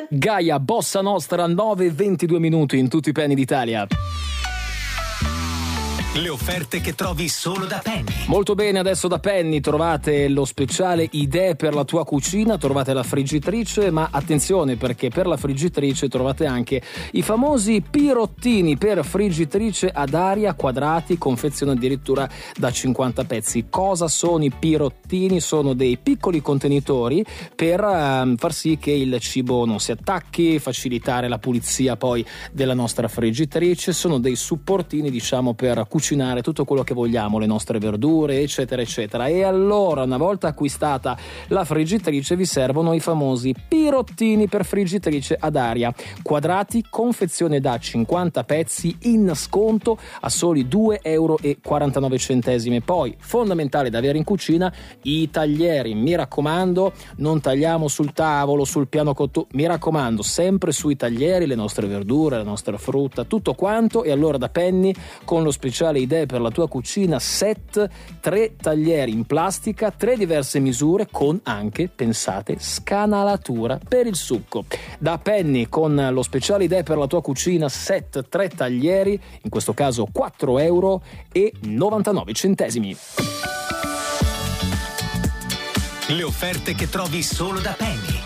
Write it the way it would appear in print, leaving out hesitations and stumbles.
Gaia, Bossa Nostra, 9:22 in tutti i Penny d'Italia. Le offerte che trovi solo da Penny. Molto bene, adesso da Penny trovate lo speciale idee per la tua cucina, trovate la friggitrice, ma attenzione perché per la friggitrice trovate anche i famosi pirottini per friggitrice ad aria quadrati, confezione addirittura da 50 pezzi. Cosa sono i pirottini? Sono dei piccoli contenitori per far sì che il cibo non si attacchi, facilitare la pulizia poi della nostra friggitrice. Sono dei supportini, diciamo, per cucinare tutto quello che vogliamo, le nostre verdure, eccetera eccetera. E allora, una volta acquistata la friggitrice, vi servono i famosi pirottini per friggitrice ad aria quadrati, confezione da 50 pezzi, in sconto a soli 2,49 euro. Poi, fondamentale da avere in cucina, i taglieri. Mi raccomando, non tagliamo sul tavolo, sul piano cotto, mi raccomando, sempre sui taglieri le nostre verdure, la nostra frutta, tutto quanto. E allora da Penny, con lo speciale idee per la tua cucina set, 3 taglieri in plastica, 3 diverse misure con anche, pensate, scanalatura per il succo. Da Penny, con lo speciale idee per la tua cucina set 3 taglieri, in questo caso 4,99 euro. Le offerte che trovi solo da Penny.